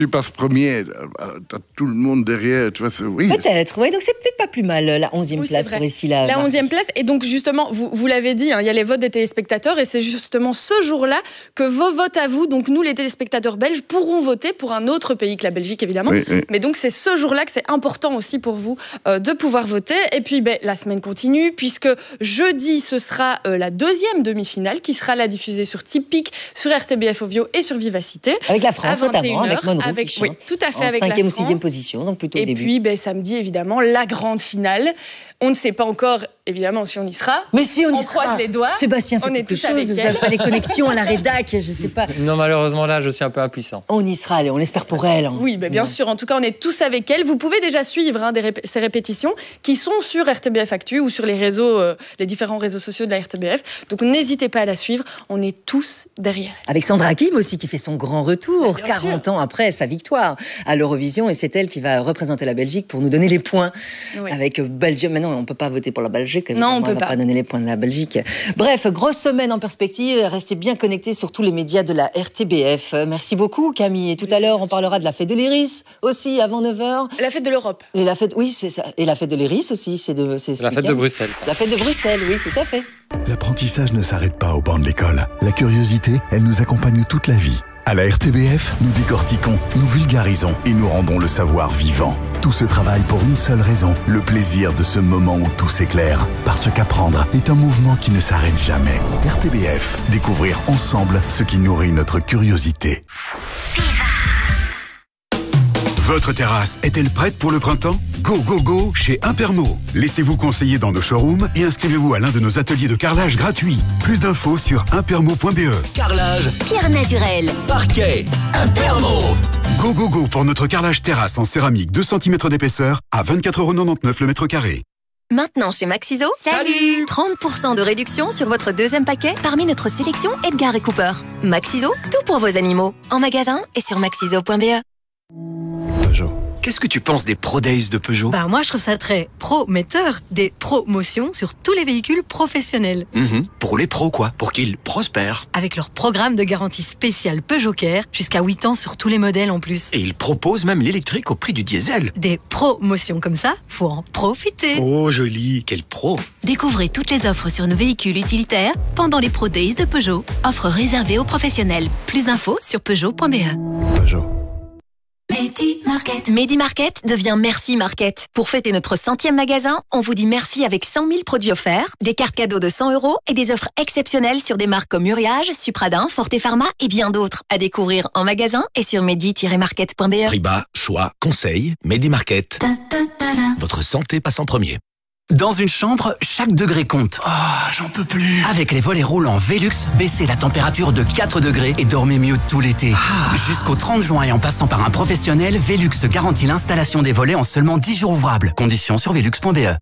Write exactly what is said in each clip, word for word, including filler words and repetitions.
tu passes premier, t'as tout le monde derrière, tu vois, c'est, oui. Peut-être, oui, donc c'est peut-être pas plus mal, la onzième Oui, place pour ici là. La onzième place, et donc justement, vous, vous l'avez dit, hein, il y a les votes des téléspectateurs, et c'est justement ce jour-là que vos votes à vous, donc nous les téléspectateurs belges, pourront voter pour un autre pays que la Belgique, évidemment. Oui, oui. Mais donc c'est ce jour-là que c'est important aussi pour vous euh, de pouvoir voter. Et puis ben, la semaine continue, puisque jeudi, ce sera euh, la deuxième demi-finale, qui sera là diffusée sur Tipeee, sur R T B F Ovio et sur Vivacité. Avec la France, notamment, avec Monroe. Avec, oui, tout à fait, en avec la cinquième ou France. sixième position, donc plutôt au et début. Et puis, ben, samedi, évidemment, la grande finale. On ne sait pas encore, évidemment, si on y sera. Mais si, on, on y sera. croise les doigts. Sébastien fait on est quelque tous chose. avec Vous elle. n'avez pas les connexions à la rédac, je sais pas. Non, malheureusement, là, je suis un peu impuissant. On y sera, allez, on l'espère pour elle. Hein. Oui, ben, bien ouais. sûr. En tout cas, on est tous avec elle. Vous pouvez déjà suivre hein, des rép- ces répétitions qui sont sur R T B F Actu ou sur les réseaux, euh, les différents réseaux sociaux de la R T B F. Donc, n'hésitez pas à la suivre. On est tous derrière elle. Avec Sandra Kim aussi, qui fait son grand retour, ben, quarante sûr. ans après sa victoire à l'Eurovision. Et c'est elle qui va représenter la Belgique pour nous donner les points. Oui. Avec Belgium. Mais non, on ne peut pas voter pour la Belgique. Non, on ne peut va pas. pas donner les points de la Belgique. Bref, grosse semaine en perspective. Restez bien connectés sur tous les médias de la R T B F. Merci beaucoup, Camille. Et tout oui, à l'heure, on parlera de la fête de l'Iris aussi, avant neuf heures. La fête de l'Europe. Et la fête, oui, c'est ça. Et la fête de l'Iris aussi. C'est de, c'est la fête de Bruxelles. La fête de Bruxelles, oui, tout à fait. L'apprentissage ne s'arrête pas au banc de l'école. La curiosité, elle nous accompagne toute la vie. À la R T B F, nous décortiquons, nous vulgarisons et nous rendons le savoir vivant. Tout ce travail pour une seule raison, le plaisir de ce moment où tout s'éclaire. Parce qu'apprendre est un mouvement qui ne s'arrête jamais. R T B F, découvrir ensemble ce qui nourrit notre curiosité. Votre terrasse est-elle prête pour le printemps ? Go, go, go chez Impermo. Laissez-vous conseiller dans nos showrooms et inscrivez-vous à l'un de nos ateliers de carrelage gratuits. Plus d'infos sur impermo point b e. Carrelage, pierre naturelle, parquet, Impermo. Go, go, go pour notre carrelage terrasse en céramique deux centimètres d'épaisseur à vingt-quatre euros quatre-vingt-dix-neuf le mètre carré. Maintenant chez Maxiso, salut trente pour cent de réduction sur votre deuxième paquet parmi notre sélection Edgar et Cooper. Maxiso, tout pour vos animaux. En magasin et sur maxiso point b e. Peugeot. Qu'est-ce que tu penses des Pro Days de Peugeot ? Bah moi je trouve ça très prometteur, des promotions sur tous les véhicules professionnels. Mmh, pour les pros quoi, pour qu'ils prospèrent. Avec leur programme de garantie spéciale Peugeot Care, jusqu'à huit ans sur tous les modèles en plus. Et ils proposent même l'électrique au prix du diesel. Des promotions comme ça, faut en profiter. Oh joli, quel pro. Découvrez toutes les offres sur nos véhicules utilitaires pendant les Pro Days de Peugeot. Offres réservées aux professionnels. Plus d'infos sur peugeot point b e. Peugeot. Medi Market. Medi Market devient Merci Market. Pour fêter notre centième magasin, on vous dit merci avec cent mille produits offerts, des cartes cadeaux de cent euros et des offres exceptionnelles sur des marques comme Uriage, Supradin, Forte Pharma et bien d'autres. À découvrir en magasin et sur medi tiret market point b e. Prix bas, choix, conseils, Medi Market. Ta, ta, ta, ta. Votre santé passe en premier. Dans une chambre, chaque degré compte. Ah, oh, j'en peux plus. Avec les volets roulants Velux, baissez la température de quatre degrés et dormez mieux tout l'été. Ah. Jusqu'au trente juin et en passant par un professionnel, Velux garantit l'installation des volets en seulement dix jours ouvrables. Conditions sur velux point b e.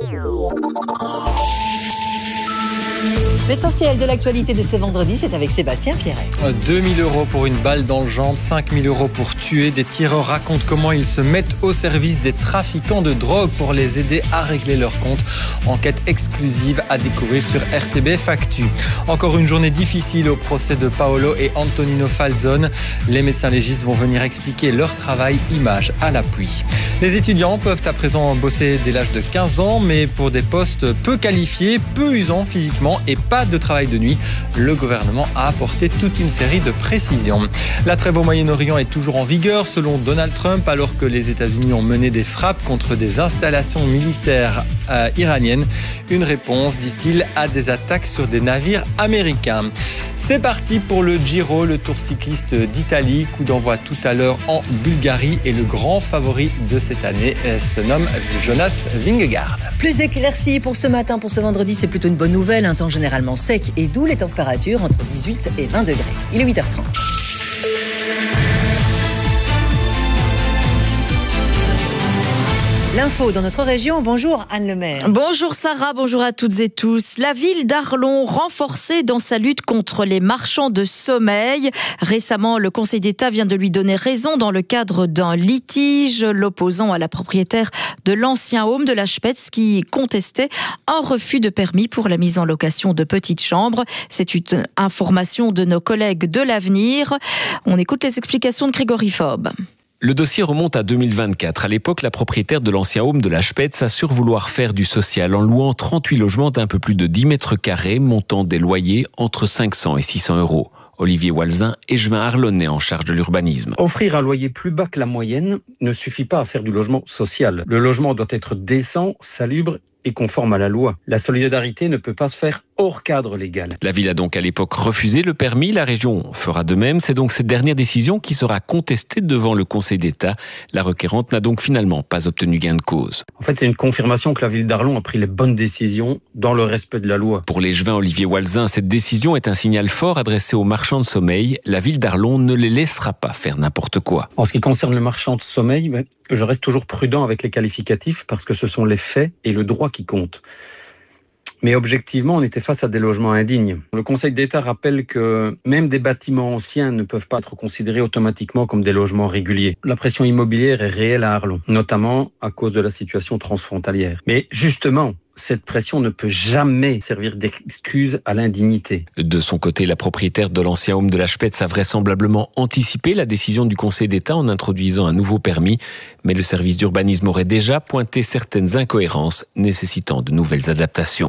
L'essentiel de l'actualité de ce vendredi, c'est avec Sébastien Pierret. deux mille euros pour une balle dans le jambe, cinq mille euros pour tuer. Des tireurs racontent comment ils se mettent au service des trafiquants de drogue pour les aider à régler leurs comptes. Enquête exclusive à découvrir sur R T B F Actu. Encore une journée difficile au procès de Paolo et Antonino Falzone. Les médecins légistes vont venir expliquer leur travail, image à l'appui. Les étudiants peuvent à présent bosser dès l'âge de quinze ans, mais pour des postes peu qualifiés, peu usants physiquement et pas de travail de nuit. Le gouvernement a apporté toute une série de précisions. La trêve au Moyen-Orient est toujours en vigueur selon Donald Trump, alors que les États-Unis ont mené des frappes contre des installations militaires euh, iraniennes. Une réponse, disent-ils, à des attaques sur des navires américains. C'est parti pour le Giro, le tour cycliste d'Italie. Coup d'envoi tout à l'heure en Bulgarie et le grand favori de cette année se nomme Jonas Vingegaard. Plus d'éclaircies pour ce matin, pour ce vendredi, c'est plutôt une bonne nouvelle. Un temps généralement sec et doux, les températures entre dix-huit et vingt degrés. Il est huit heures trente. L'info dans notre région. Bonjour Anne Lemaire. Bonjour Sarah, bonjour à toutes et tous. La ville d'Arlon renforcée dans sa lutte contre les marchands de sommeil. Récemment, le Conseil d'État vient de lui donner raison dans le cadre d'un litige l'opposant à la propriétaire de l'ancien home de la Spetz qui contestait un refus de permis pour la mise en location de petites chambres. C'est une information de nos collègues de l'Avenir. On écoute les explications de Grégory Faube. Le dossier remonte à deux mille vingt-quatre. À l'époque, la propriétaire de l'ancien home de la Spetz assure vouloir faire du social en louant trente-huit logements d'un peu plus de dix mètres carrés, montant des loyers entre cinq cents et six cents euros. Olivier Walzin, échevin arlonnais en charge de l'urbanisme. Offrir un loyer plus bas que la moyenne ne suffit pas à faire du logement social. Le logement doit être décent, salubre et conforme à la loi. La solidarité ne peut pas se faire hors cadre légal. La ville a donc à l'époque refusé le permis. La région fera de même. C'est donc cette dernière décision qui sera contestée devant le Conseil d'État. La requérante n'a donc finalement pas obtenu gain de cause. En fait, c'est une confirmation que la ville d'Arlon a pris les bonnes décisions dans le respect de la loi. Pour l'échevin Olivier Walzin, cette décision est un signal fort adressé aux marchands de sommeil. La ville d'Arlon ne les laissera pas faire n'importe quoi. En ce qui concerne le marchand de sommeil, je reste toujours prudent avec les qualificatifs parce que ce sont les faits et le droit qui comptent. Mais objectivement, on était face à des logements indignes. Le Conseil d'État rappelle que même des bâtiments anciens ne peuvent pas être considérés automatiquement comme des logements réguliers. La pression immobilière est réelle à Arlon, notamment à cause de la situation transfrontalière. Mais justement, cette pression ne peut jamais servir d'excuse à l'indignité. De son côté, la propriétaire de l'ancien home de la Spetz a vraisemblablement anticipé la décision du Conseil d'État en introduisant un nouveau permis. Mais le service d'urbanisme aurait déjà pointé certaines incohérences nécessitant de nouvelles adaptations.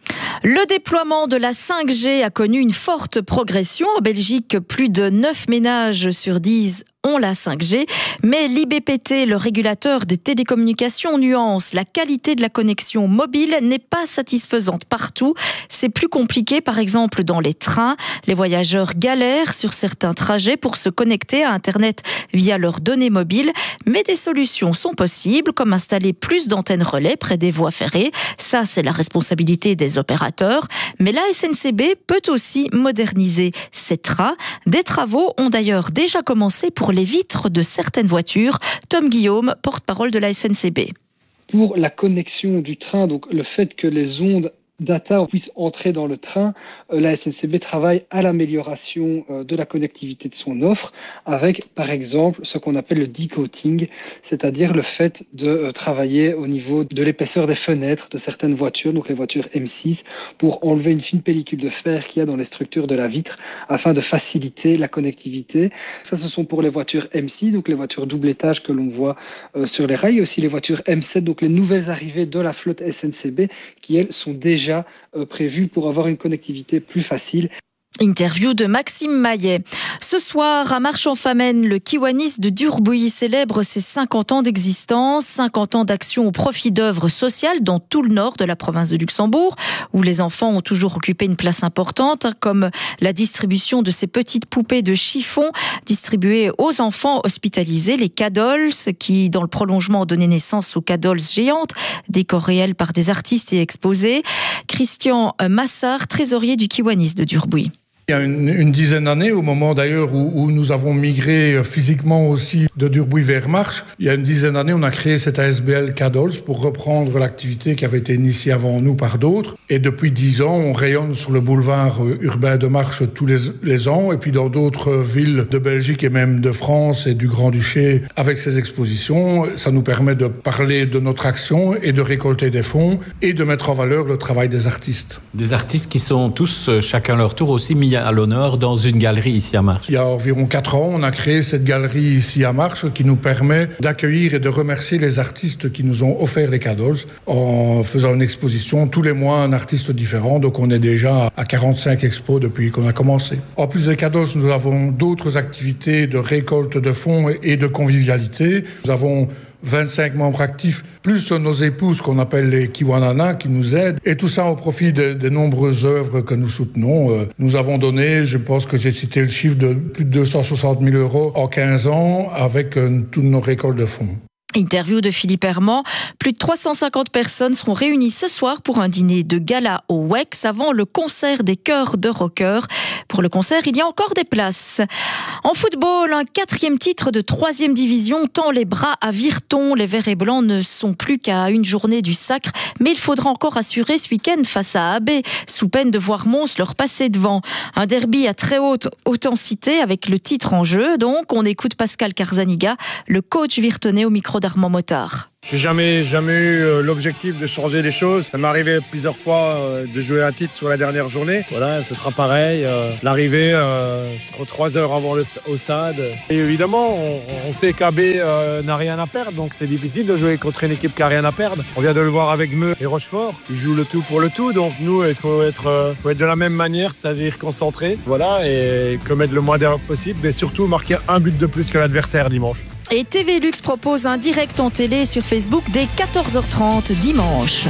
Le déploiement de la cinq G a connu une forte progression. En Belgique, plus de neuf ménages sur dix ont la cinq G, mais l'I B P T, le régulateur des télécommunications, nuance. La qualité de la connexion mobile n'est pas satisfaisante partout. C'est plus compliqué, par exemple, dans les trains. Les voyageurs galèrent sur certains trajets pour se connecter à Internet via leurs données mobiles, mais des solutions sont possibles, comme installer plus d'antennes relais près des voies ferrées. Ça, c'est la responsabilité des opérateurs. Mais la S N C B peut aussi moderniser ses trains. Des travaux ont d'ailleurs déjà commencé pour les vitres de certaines voitures. Tom Guillaume, porte-parole de la S N C B. Pour la connexion du train, donc le fait que les ondes data puissent entrer dans le train, la S N C B travaille à l'amélioration de la connectivité de son offre avec, par exemple, ce qu'on appelle le decoating, c'est-à-dire le fait de travailler au niveau de l'épaisseur des fenêtres de certaines voitures, donc les voitures M six, pour enlever une fine pellicule de fer qu'il y a dans les structures de la vitre afin de faciliter la connectivité. Ça, ce sont pour les voitures M six, donc les voitures double étage que l'on voit euh, sur les rails, et aussi les voitures M sept, donc les nouvelles arrivées de la flotte S N C B, qui, elles, sont déjà déjà euh, prévu pour avoir une connectivité plus facile. Interview de Maxime Maillet. Ce soir, à Marchand-Famenne, le Kiwanis de Durbuy célèbre ses cinquante ans d'existence, cinquante ans d'action au profit d'œuvres sociales dans tout le nord de la province de Luxembourg, où les enfants ont toujours occupé une place importante, comme la distribution de ces petites poupées de chiffon distribuées aux enfants hospitalisés, les Cadols, qui, dans le prolongement, ont donné naissance aux Cadols géantes, décors réels par des artistes et exposés. Christian Massard, trésorier du Kiwanis de Durbuy. Il y a une, une dizaine d'années, au moment d'ailleurs où, où nous avons migré physiquement aussi de Durbuy vers Marche, il y a une dizaine d'années, on a créé cette A S B L Cadols pour reprendre l'activité qui avait été initiée avant nous par d'autres. Et depuis dix ans, on rayonne sur le boulevard urbain de Marche tous les, les ans, et puis dans d'autres villes de Belgique et même de France et du Grand-Duché avec ces expositions. Ça nous permet de parler de notre action et de récolter des fonds et de mettre en valeur le travail des artistes. Des artistes qui sont tous, chacun leur tour, aussi mis à l'honneur dans une galerie ici à Marche. Il y a environ quatre ans, on a créé cette galerie ici à Marche qui nous permet d'accueillir et de remercier les artistes qui nous ont offert les Cadols en faisant une exposition tous les mois, un artiste différent. Donc on est déjà à quarante-cinq expos depuis qu'on a commencé. En plus des Cadols, nous avons d'autres activités de récolte de fonds et de convivialité. Nous avons vingt-cinq membres actifs, plus nos épouses qu'on appelle les Kiwanana qui nous aident, et tout ça au profit de, de nombreuses œuvres que nous soutenons. Euh, nous avons donné, je pense que j'ai cité le chiffre de plus de deux cent soixante mille euros en quinze ans avec euh, toutes nos récoltes de fonds. Interview de Philippe Herman. Plus de trois cent cinquante personnes seront réunies ce soir pour un dîner de gala au W E X avant le concert des chœurs de rockers. Pour le concert, il y a encore des places. En football, un quatrième titre de troisième division tend les bras à Virton. Les Verts et Blancs ne sont plus qu'à une journée du sacre, mais il faudra encore assurer ce week-end face à A B, sous peine de voir Mons leur passer devant. Un derby à très haute intensité avec le titre en jeu. Donc, on écoute Pascal Carzaniga, le coach virtonais au micro d'Armand Mottard. J'ai jamais, jamais eu l'objectif de changer les choses. Ça m'est arrivé plusieurs fois de jouer un titre sur la dernière journée. Voilà, ce sera pareil. L'arrivée euh, trois heures avant le st- au stade. Et évidemment, on, on sait qu'A B euh, n'a rien à perdre, donc c'est difficile de jouer contre une équipe qui n'a rien à perdre. On vient de le voir avec Meux et Rochefort. Ils jouent le tout pour le tout, donc nous, il faut être, euh, faut être de la même manière, c'est-à-dire concentrés. Voilà, et commettre le moins d'erreurs possible, mais surtout marquer un but de plus que l'adversaire dimanche. Et T V Luxe propose un direct en télé sur Facebook dès quatorze heures trente dimanche.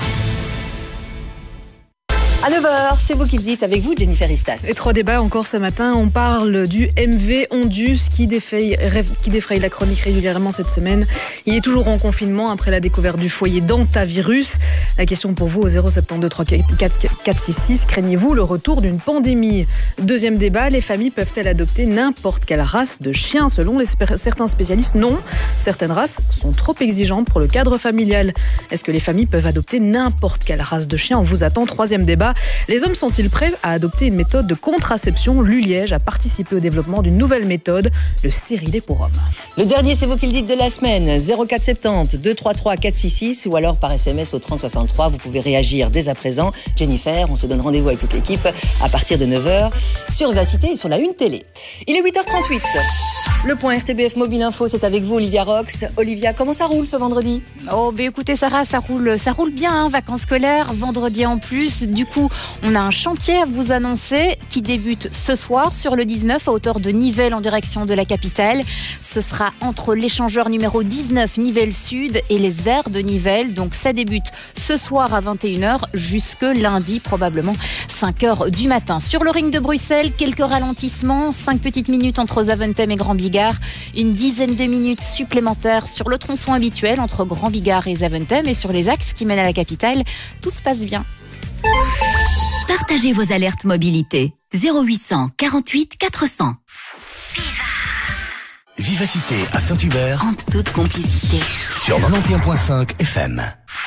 À neuf heures, c'est vous qui le dites, avec vous, Jennifer Istas. Et trois débats encore ce matin. On parle du M V Ondus qui défraye, qui défraye la chronique régulièrement cette semaine. Il est toujours en confinement après la découverte du foyer d'Antavirus. La question pour vous au zéro sept deux trois quatre quatre six six. Craignez-vous le retour d'une pandémie? Deuxième débat, les familles peuvent-elles adopter n'importe quelle race de chien? Selon les sp- certains spécialistes, non. Certaines races sont trop exigeantes pour le cadre familial. Est-ce que les familles peuvent adopter n'importe quelle race de chien? On vous attend. Troisième débat. Les hommes sont-ils prêts à adopter une méthode de contraception? L'U-Liège a participé au développement d'une nouvelle méthode, le stérilet pour hommes. Le dernier, c'est vous qui le dites de la semaine. zéro quatre sept zéro deux trois trois quatre six six ou alors par S M S au trente soixante-trois. Vous pouvez réagir dès à présent. Jennifer, on se donne rendez-vous avec toute l'équipe à partir de neuf heures sur Vivacité et sur la Une Télé. Il est huit heures trente-huit. Le point R T B F Mobile Info, c'est avec vous, Olivia Rox. Olivia, comment ça roule ce vendredi? Oh, ben écoutez, Sarah, ça roule, ça roule bien, hein, vacances scolaires, vendredi en plus. Du coup, on a un chantier à vous annoncer qui débute ce soir sur le dix-neuf à hauteur de Nivelles en direction de la capitale. Ce sera entre l'échangeur numéro dix-neuf Nivelles Sud et les aires de Nivelles. Donc ça débute ce soir à vingt et une heures jusque lundi, probablement cinq heures du matin. Sur le ring de Bruxelles, quelques ralentissements, cinq petites minutes entre Zaventem et Grand Bigard. Une dizaine de minutes supplémentaires sur le tronçon habituel entre Grand Bigard et Zaventem et sur les axes qui mènent à la capitale. Tout se passe bien. Partagez vos alertes mobilité. zéro huit cent quarante-huit quatre cents. Vivacité à Saint-Hubert. En toute complicité. Sur quatre-vingt-onze virgule cinq F M.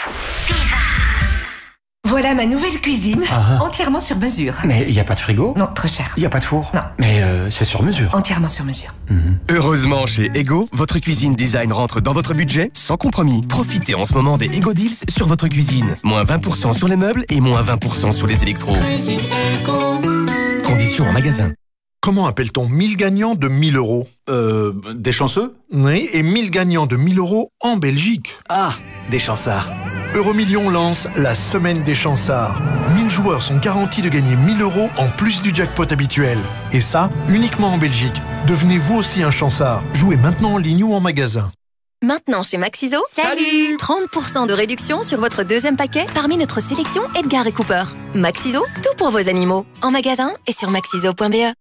Voilà ma nouvelle cuisine, Ah. entièrement sur mesure. Mais il n'y a pas de frigo? Non, trop cher. Il n'y a pas de four? Non. Mais euh, c'est sur mesure. Entièrement sur mesure. Heureusement, chez Ego, votre cuisine design rentre dans votre budget sans compromis. Profitez en ce moment des Ego Deals sur votre cuisine. Moins vingt pour cent sur les meubles et moins vingt pour cent sur les électros. Cuisine Ego. Conditions en magasin. Comment appelle-t-on mille gagnants de mille euros? Euh, des chanceux? Oui, et mille gagnants de mille euros en Belgique. Ah, des chansards. Euromillions lance la semaine des chansards. mille joueurs sont garantis de gagner mille euros en plus du jackpot habituel. Et ça, uniquement en Belgique. Devenez vous aussi un chansard. Jouez maintenant en ligne ou en magasin. Maintenant chez Maxiso, Salut trente pour cent de réduction sur votre deuxième paquet parmi notre sélection Edgar et Cooper. Maxiso, tout pour vos animaux. En magasin et sur maxiso point b e.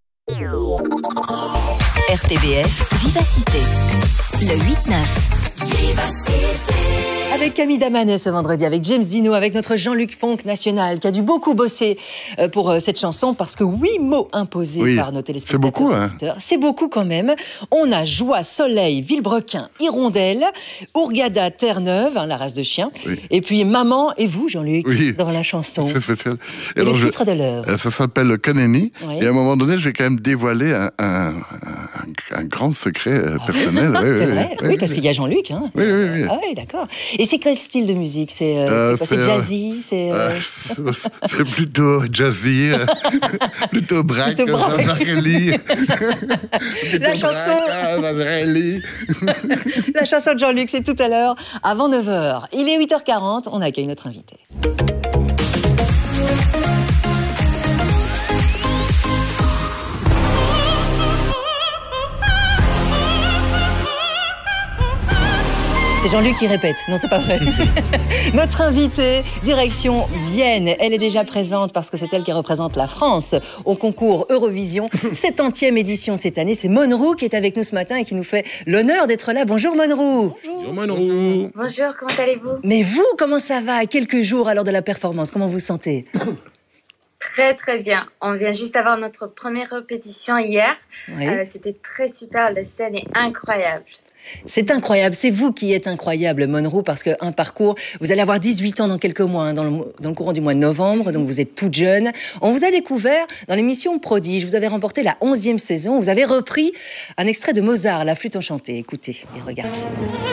R T B F, Vivacité. Le huit neuf. Vivacité. Avec Camille Damanet ce vendredi, avec James Dino, avec notre Jean-Luc Fonck national, qui a dû beaucoup bosser pour cette chanson, parce que huit mots imposés oui, par nos téléspectateurs. C'est beaucoup, hein. C'est beaucoup quand même. On a Joie, Soleil, Villebrequin, Hirondelle, Ourgada, Terre-Neuve, hein, la race de chien, oui. Et puis Maman et vous, Jean-Luc, oui. dans la chanson. C'est spécial. Et, et alors, le titre je, de l'œuvre. Ça s'appelle Kaneni, oui. Et à un moment donné, je vais quand même dévoiler un, un, un, un grand secret ah, personnel. oui, c'est oui, vrai, oui, oui, parce qu'il y a Jean-Luc. Hein. Oui, oui, oui. Ah oui, d'accord. Et c'est quel style de musique? C'est euh, euh, jazzy? C'est euh... euh, plutôt jazzy, euh, plutôt braque, plutôt braque. La chanson La chanson de Jean-Luc, c'est tout à l'heure, avant neuf heures. Il est huit heures quarante, on accueille notre invité. C'est Jean-Luc qui répète. Non, c'est pas vrai. Notre invitée, direction Vienne. Elle est déjà présente parce que c'est elle qui représente la France au concours Eurovision. septantième édition cette année. C'est Monroe qui est avec nous ce matin et qui nous fait l'honneur d'être là. Bonjour Monroe. Bonjour Monroe. Bonjour, comment allez-vous? Mais vous, comment ça va à quelques jours alors de la performance? Comment vous vous sentez? Très très bien. On vient juste avoir notre première répétition hier. Oui. Euh, c'était très super. La scène est incroyable. C'est incroyable, c'est vous qui êtes incroyable, Monroe, parce qu'un parcours, vous allez avoir dix-huit ans dans quelques mois, hein, dans, le, dans le courant du mois de novembre, donc vous êtes toute jeune. On vous a découvert dans l'émission Prodige, vous avez remporté la onzième saison, vous avez repris un extrait de Mozart, la flûte enchantée. Écoutez et regardez.